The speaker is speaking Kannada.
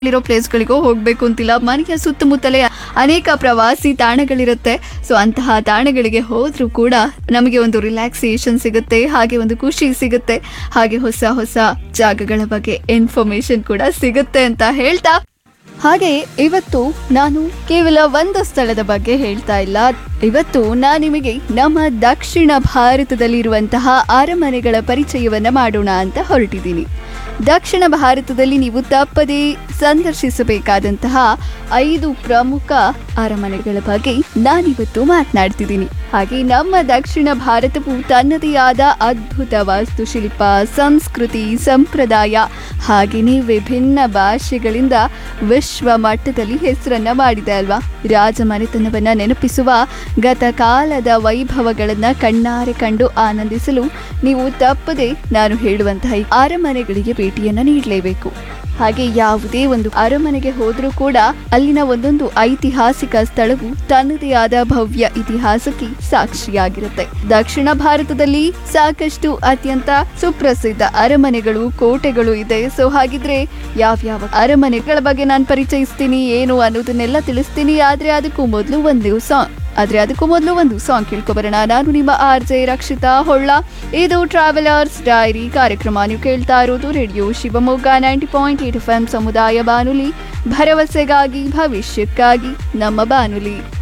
ಇರೋ ಪ್ಲೇಸ್ಗಳಿಗೂ ಹೋಗ್ಬೇಕು ಅಂತಿಲ್ಲ. ಮನೆಯ ಸುತ್ತಮುತ್ತಲೇ ಅನೇಕ ಪ್ರವಾಸಿ ತಾಣಗಳಿರುತ್ತೆ. ಸೊ ಅಂತಹ ತಾಣಗಳಿಗೆ ಹೋದ್ರೂ ಕೂಡ ನಮಗೆ ಒಂದು ರಿಲ್ಯಾಕ್ಸೇಷನ್ ಸಿಗುತ್ತೆ, ಹಾಗೆ ಒಂದು ಖುಷಿ ಸಿಗುತ್ತೆ, ಹಾಗೆ ಹೊಸ ಹೊಸ ಜಾಗಗಳ ಬಗ್ಗೆ ಇನ್ಫಾರ್ಮೇಶನ್ ಕೂಡ ಸಿಗುತ್ತೆ ಅಂತ ಹೇಳ್ತಾ, ಹಾಗೆ ಇವತ್ತು ನಾನು ಕೇವಲ ಒಂದು ಸ್ಥಳದ ಬಗ್ಗೆ ಹೇಳ್ತಾ ಇಲ್ಲ. ಇವತ್ತು ನಾನು ನಿಮಗೆ ನಮ್ಮ ದಕ್ಷಿಣ ಭಾರತದಲ್ಲಿರುವಂತಹ ಅರಮನೆಗಳ ಪರಿಚಯವನ್ನ ಮಾಡೋಣ ಅಂತ ಹೊರಟಿದ್ದೀನಿ. ದಕ್ಷಿಣ ಭಾರತದಲ್ಲಿ ನೀವು ತಪ್ಪದೇ ಸಂದರ್ಶಿಸಬೇಕಾದಂತಹ 5 ಪ್ರಮುಖ ಅರಮನೆಗಳ ಬಗ್ಗೆ ನಾನಿವತ್ತು ಮಾತನಾಡ್ತಿದ್ದೀನಿ. ಹಾಗೆ ನಮ್ಮ ದಕ್ಷಿಣ ಭಾರತವು ತನ್ನದೇ ಆದ ಅದ್ಭುತ ವಾಸ್ತುಶಿಲ್ಪ, ಸಂಸ್ಕೃತಿ, ಸಂಪ್ರದಾಯ ಹಾಗೆಯೇ ವಿಭಿನ್ನ ಭಾಷೆಗಳಿಂದ ವಿಶ್ವ ಮಟ್ಟದಲ್ಲಿ ಹೆಸರನ್ನ ಮಾಡಿದೆ ಅಲ್ವಾ. ರಾಜಮನೆತನವನ್ನ ನೆನಪಿಸುವ ಗತಕಾಲದ ವೈಭವಗಳನ್ನ ಕಣ್ಣಾರೆ ಕಂಡು ಆನಂದಿಸಲು ನೀವು ತಪ್ಪದೆ ನಾನು ಹೇಳುವಂತಹ ಈ ಅರಮನೆಗಳಿಗೆ ಭೇಟಿಯನ್ನ ನೀಡಲೇಬೇಕು. ಹಾಗೆ ಯಾವುದೇ ಒಂದು ಅರಮನೆಗೆ ಹೋದ್ರೂ ಕೂಡ ಅಲ್ಲಿನ ಒಂದೊಂದು ಐತಿಹಾಸಿಕ ಸ್ಥಳವು ತನ್ನದೇ ಆದ ಭವ್ಯ ಇತಿಹಾಸಕ್ಕೆ ಸಾಕ್ಷಿಯಾಗಿರುತ್ತೆ. ದಕ್ಷಿಣ ಭಾರತದಲ್ಲಿ ಸಾಕಷ್ಟು ಅತ್ಯಂತ ಸುಪ್ರಸಿದ್ಧ ಅರಮನೆಗಳು, ಕೋಟೆಗಳು ಇದೆ. ಸೊ ಹಾಗಿದ್ರೆ ಯಾವ್ಯಾವ ಅರಮನೆಗಳ ಬಗ್ಗೆ ನಾನು ಪರಿಚಯಿಸ್ತೀನಿ ಏನು ಅನ್ನೋದನ್ನೆಲ್ಲ ತಿಳಿಸ್ತೀನಿ. ಆದ್ರೆ ಅದಕ್ಕೂ ಮೊದಲು ಒಂದು ಸಾಂಗ್ ಕೇಳ್ಕೊಬರೋಣ. ನಾನು ನಿಮ್ಮ RJ ರಕ್ಷಿತಾ ಹೊಳ್ಳ. ಇದು ಟ್ರಾವೆಲರ್ಸ್ ಡೈರಿ ಕಾರ್ಯಕ್ರಮ. ನೀವು ಕೇಳ್ತಾ ಇರೋದು ರೇಡಿಯೋ ಶಿವಮೊಗ್ಗ 90.8 FM ಸಮುದಾಯ ಬಾನುಲಿ, ಭರವಸೆಗಾಗಿ ಭವಿಷ್ಯಕ್ಕಾಗಿ ನಮ್ಮ ಬಾನುಲಿ.